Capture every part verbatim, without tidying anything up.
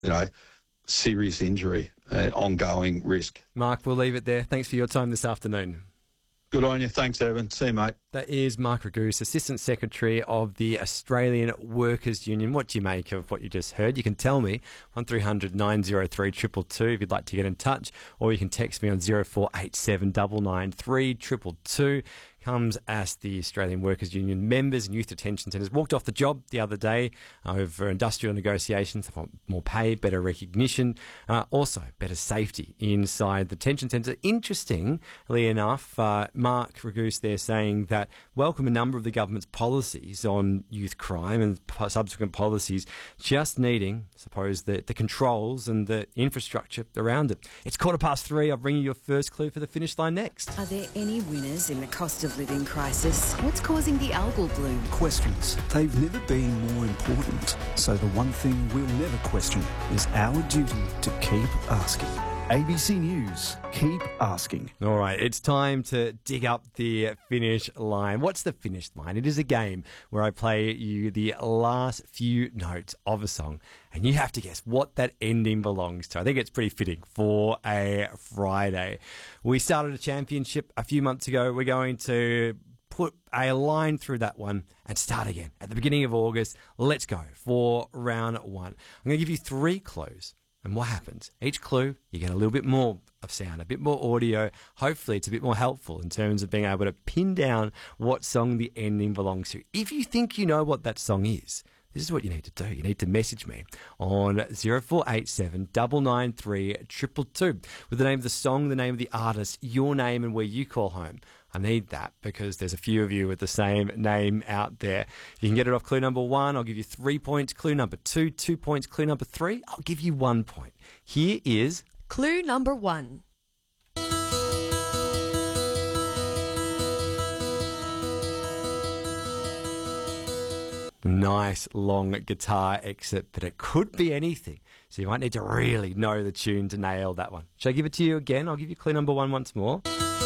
you know, serious injury, uh, ongoing risk. Mark, we'll leave it there. Thanks for your time this afternoon. Good on you. Thanks, Evan. See you, mate. That is Mark Raguse, Assistant Secretary of the Australian Workers' Union. What do you make of what you just heard? You can tell me one three hundred nine oh three two two two if you'd like to get in touch, or you can text me on zero four eight seven nine nine three two two two. Comes as the Australian Workers' Union members and youth detention centres walked off the job the other day over industrial negotiations. They want more pay, better recognition, uh, also better safety inside the detention centre. Interestingly enough, uh, Mark Raguse there saying that welcome a number of the government's policies on youth crime and p- subsequent policies, just needing, I suppose, the, the controls and the infrastructure around it. It's quarter past three. I'll bring you your first clue for the finish line next. Are there any winners in the cost of living crisis? What's causing the algal bloom? Questions. They've never been more important. So the one thing we'll never question is our duty to keep asking. A B C News, keep asking. All right, it's time to dig up the finish line. What's the finish line? It is a game where I play you the last few notes of a song, and you have to guess what that ending belongs to. I think it's pretty fitting for a Friday. We started a championship a few months ago. We're going to put a line through that one and start again at the beginning of August. Let's go for round one. I'm going to give you three clues. And what happens? Each clue, you get a little bit more of sound, a bit more audio. Hopefully, it's a bit more helpful in terms of being able to pin down what song the ending belongs to. If you think you know what that song is, this is what you need to do. You need to message me on zero four eight seven nine nine three two two two with the name of the song, the name of the artist, your name, and where you call home. I need that because there's a few of you with the same name out there. You can get it off clue number one. I'll give you three points. Clue number two, two points. Clue number three, I'll give you one point. Here is clue number one. Nice long guitar exit, but it could be anything. So you might need to really know the tune to nail that one. Should I give it to you again? I'll give you clue number one once more.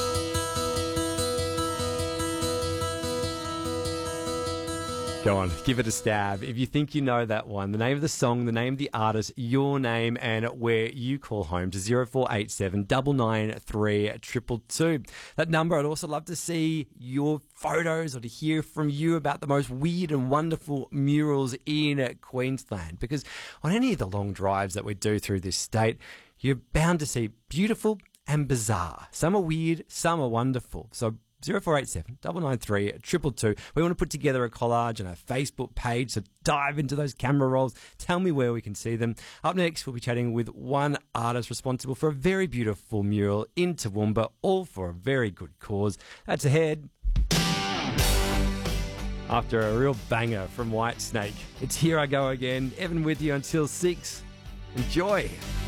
Go on, give it a stab. If you think you know that one, the name of the song, the name of the artist, your name, and where you call home to zero four eight seven nine nine three two two two. That number, I'd also love to see your photos or to hear from you about the most weird and wonderful murals in Queensland. Because on any of the long drives that we do through this state, you're bound to see beautiful and bizarre. Some are weird, some are wonderful. So zero four eight seven nine nine three two two two. We want to put together a collage and a Facebook page, so dive into those camera rolls. Tell me where we can see them. Up next, we'll be chatting with one artist responsible for a very beautiful mural in Toowoomba, all for a very good cause. That's ahead. After a real banger from Whitesnake, it's Here I Go Again. Evan with you until six. Enjoy.